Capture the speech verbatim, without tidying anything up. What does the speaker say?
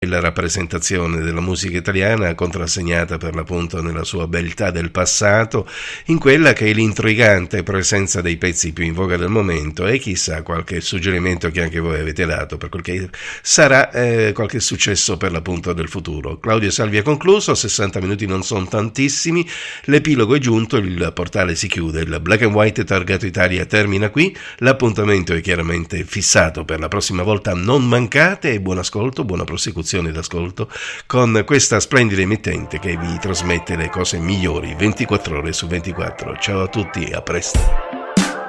la rappresentazione della musica italiana, contrassegnata per l'appunto nella sua beltà del passato, in quella che è l'intrigante presenza dei pezzi più in voga del momento e chissà qualche suggerimento che anche voi avete dato per quel che sarà eh, qualche successo per l'appunto del futuro. Claudio Salvi è concluso, sessanta minuti non sono tantissimi, l'epilogo è giunto, il portale si chiude, il Black and White Targato Italia termina qui, l'appuntamento è chiaramente fissato per la prossima volta, non mancate e buon ascolto, buona prosecuzione d'ascolto con questa splendida emittente che vi trasmette le cose migliori ventiquattro ore su ventiquattro. Ciao a tutti, a presto.